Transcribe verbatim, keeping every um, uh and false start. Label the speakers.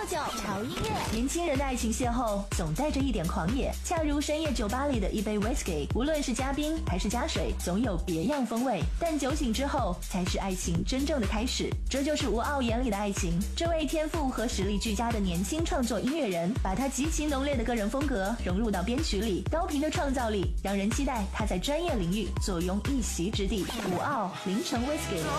Speaker 1: 九潮音乐。
Speaker 2: 年轻人的爱情邂逅总带着一点狂野，恰如深夜酒吧里的一杯 whisky， 无论是加冰还是加水，总有别样风味。但酒醒之后，才是爱情真正的开始。这就是吴傲眼里的爱情。这位天赋和实力俱佳的年轻创作音乐人，把他极其浓烈的个人风格融入到编曲里，高频的创造力让人期待他在专业领域坐拥一席之地。吴傲凌晨 whisky。